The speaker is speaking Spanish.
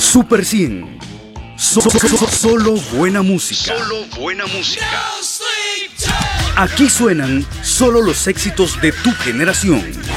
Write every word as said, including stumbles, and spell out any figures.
Super cien. So- so- so- solo buena música. Solo buena música. Aquí suenan solo los éxitos de tu generación.